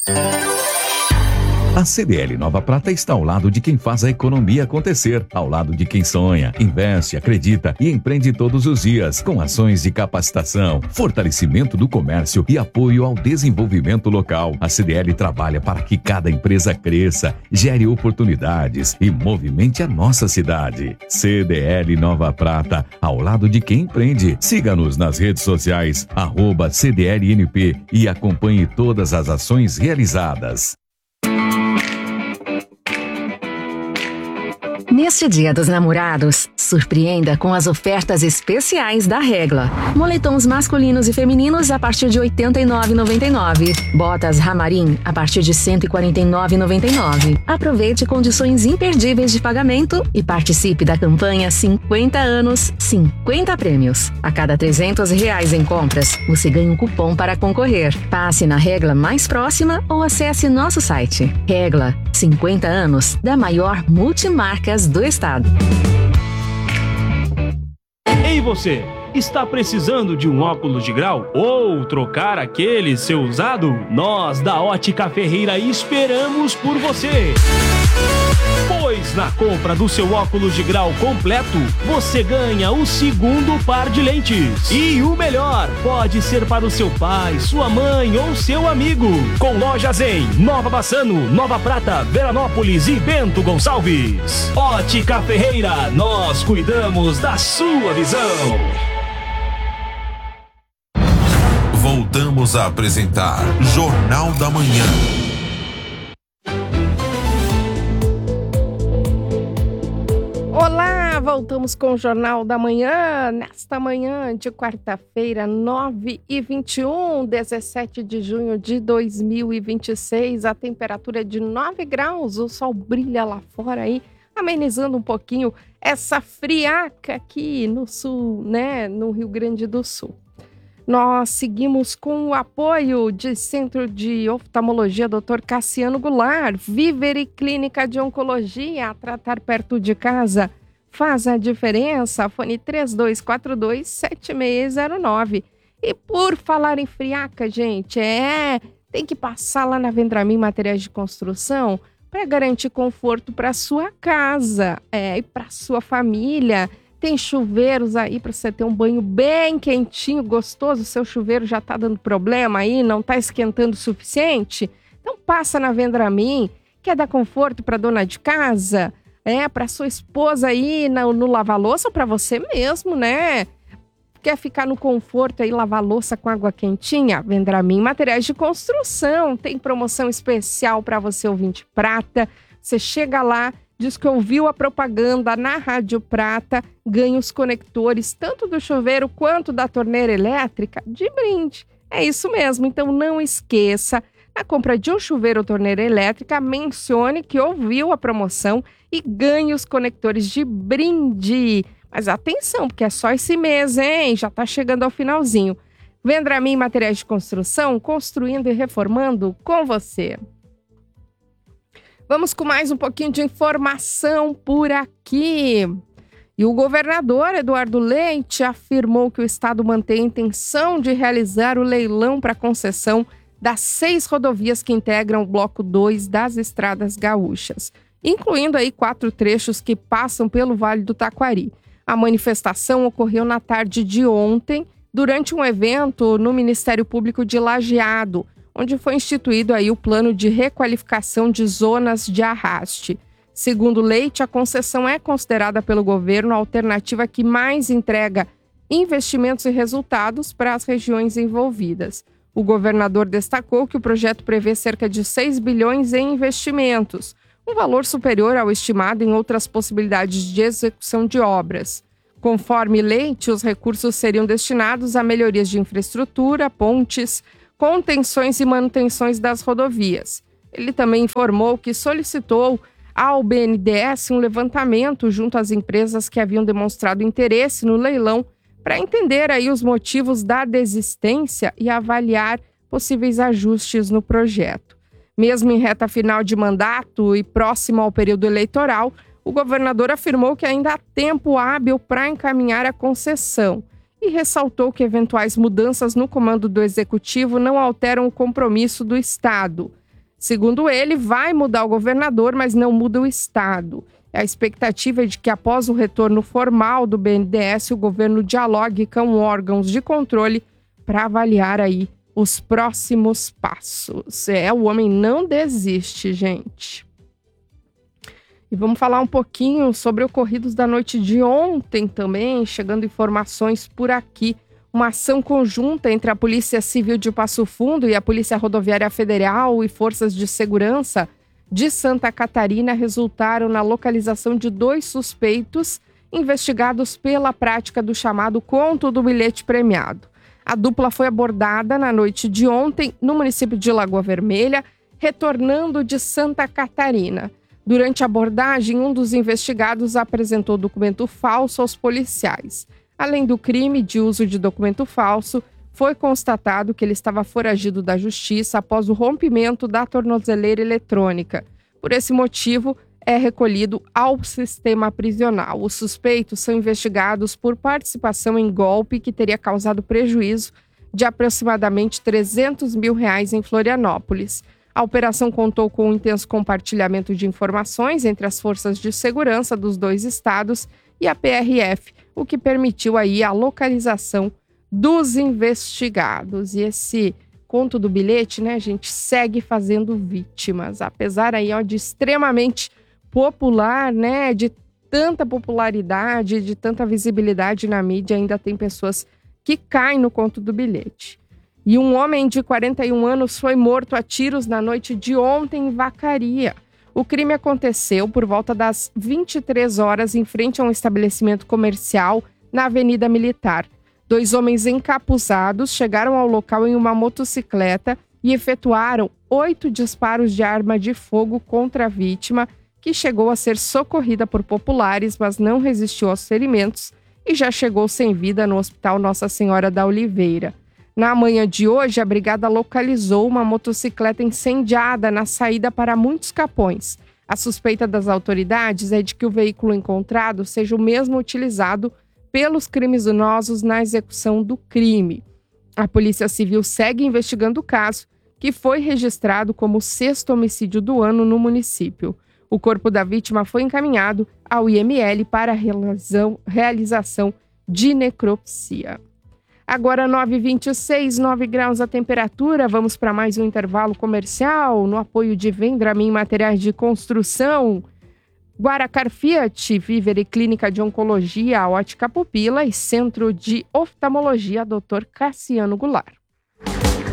A CDL Nova Prata está ao lado de quem faz a economia acontecer, ao lado de quem sonha, investe, acredita e empreende todos os dias, com ações de capacitação, fortalecimento do comércio e apoio ao desenvolvimento local. A CDL trabalha para que cada empresa cresça, gere oportunidades e movimente a nossa cidade. CDL Nova Prata, ao lado de quem empreende. Siga-nos nas redes sociais, @CDLNP e acompanhe todas as ações realizadas. Neste Dia dos Namorados, surpreenda com as ofertas especiais da Regla. Moletons masculinos e femininos a partir de R$ 89,99. Botas Ramarim a partir de R$ 149,99. Aproveite condições imperdíveis de pagamento e participe da campanha 50 anos, 50 prêmios. A cada R$ 300 em compras, você ganha um cupom para concorrer. Passe na Regla mais próxima ou acesse nosso site. Regla, 50 anos da maior multimarcas do estado. Ei você, está precisando de um óculos de grau ou trocar aquele seu usado? Nós da Ótica Ferreira esperamos por você. Pois na compra do seu óculos de grau completo, você ganha o segundo par de lentes. E o melhor, pode ser para o seu pai, sua mãe ou seu amigo. Com lojas em Nova Bassano, Nova Prata, Veranópolis e Bento Gonçalves. Ótica Ferreira, nós cuidamos da sua visão. Voltamos a apresentar Jornal da Manhã. Olá, voltamos com o Jornal da Manhã, nesta manhã de quarta-feira, 9h21, 17 de junho de 2026, a temperatura é de 9 graus, o sol brilha lá fora aí, amenizando um pouquinho essa friaca aqui no sul, né, no Rio Grande do Sul. Nós seguimos com o apoio de Centro de Oftalmologia Dr. Cassiano Goulart, Vivere Clínica de Oncologia, a tratar perto de casa. Faz a diferença, fone 3242-7609. E por falar em friaca, gente, tem que passar lá na Vendramin Materiais de Construção para garantir conforto para sua casa e para sua família. Tem chuveiros aí para você ter um banho bem quentinho, gostoso. O seu chuveiro já está dando problema aí, não está esquentando o suficiente? Então passa na Vendramin. Quer dar conforto para dona de casa? Para sua esposa aí no lava-louça ou para você mesmo, né? Quer ficar no conforto aí, lavar louça com água quentinha? Vendramin Materiais de Construção. Tem promoção especial para você, ouvinte prata. Você chega lá, diz que ouviu a propaganda na Rádio Prata, ganha os conectores tanto do chuveiro quanto da torneira elétrica de brinde. É isso mesmo, então não esqueça, na compra de um chuveiro ou torneira elétrica, mencione que ouviu a promoção e ganhe os conectores de brinde. Mas atenção, porque é só esse mês, hein? Já tá chegando ao finalzinho. Vendramin Materiais de Construção, construindo e reformando com você. Vamos com mais um pouquinho de informação por aqui. E o governador Eduardo Leite afirmou que o estado mantém a intenção de realizar o leilão para concessão das 6 rodovias que integram o bloco 2 das estradas gaúchas, incluindo aí 4 trechos que passam pelo Vale do Taquari. A manifestação ocorreu na tarde de ontem, durante um evento no Ministério Público de Lajeado, onde foi instituído aí o plano de requalificação de zonas de arraste. Segundo Leite, a concessão é considerada pelo governo a alternativa que mais entrega investimentos e resultados para as regiões envolvidas. O governador destacou que o projeto prevê cerca de 6 bilhões em investimentos, um valor superior ao estimado em outras possibilidades de execução de obras. Conforme Leite, os recursos seriam destinados a melhorias de infraestrutura, pontes, contenções e manutenções das rodovias. Ele também informou que solicitou ao BNDES um levantamento junto às empresas que haviam demonstrado interesse no leilão para entender aí os motivos da desistência e avaliar possíveis ajustes no projeto. Mesmo em reta final de mandato e próximo ao período eleitoral, o governador afirmou que ainda há tempo hábil para encaminhar a concessão e ressaltou que eventuais mudanças no comando do executivo não alteram o compromisso do Estado. Segundo ele, vai mudar o governador, mas não muda o estado. A expectativa é de que após o retorno formal do BNDES, o governo dialogue com órgãos de controle para avaliar aí os próximos passos. O homem não desiste, gente. E vamos falar um pouquinho sobre ocorridos da noite de ontem também, chegando informações por aqui. Uma ação conjunta entre a Polícia Civil de Passo Fundo e a Polícia Rodoviária Federal e forças de segurança de Santa Catarina resultaram na localização de 2 suspeitos investigados pela prática do chamado conto do bilhete premiado. A dupla foi abordada na noite de ontem no município de Lagoa Vermelha, retornando de Santa Catarina. Durante a abordagem, um dos investigados apresentou documento falso aos policiais. Além do crime de uso de documento falso, foi constatado que ele estava foragido da justiça após o rompimento da tornozeleira eletrônica. Por esse motivo, é recolhido ao sistema prisional. Os suspeitos são investigados por participação em golpe que teria causado prejuízo de aproximadamente R$300 mil em Florianópolis. A operação contou com um intenso compartilhamento de informações entre as forças de segurança dos 2 estados e a PRF, o que permitiu aí a localização dos investigados. E esse conto do bilhete, né, gente, segue fazendo vítimas. Apesar aí, de extremamente popular, né, de tanta popularidade, de tanta visibilidade na mídia, ainda tem pessoas que caem no conto do bilhete. E um homem de 41 anos foi morto a tiros na noite de ontem em Vacaria. O crime aconteceu por volta das 23 horas em frente a um estabelecimento comercial na Avenida Militar. 2 homens encapuzados chegaram ao local em uma motocicleta e efetuaram 8 disparos de arma de fogo contra a vítima, que chegou a ser socorrida por populares, mas não resistiu aos ferimentos e já chegou sem vida no Hospital Nossa Senhora da Oliveira. Na manhã de hoje, a brigada localizou uma motocicleta incendiada na saída para Muitos Capões. A suspeita das autoridades é de que o veículo encontrado seja o mesmo utilizado pelos criminosos na execução do crime. A Polícia Civil segue investigando o caso, que foi registrado como o 6º homicídio do ano no município. O corpo da vítima foi encaminhado ao IML para a realização de necropsia. Agora 9h26, 9 graus a temperatura. Vamos para mais um intervalo comercial no apoio de Vendramin Materiais de Construção, Guaracar Fiat, Viver e Clínica de Oncologia, Ótica Pupila e Centro de Oftalmologia Dr. Cassiano Goulart.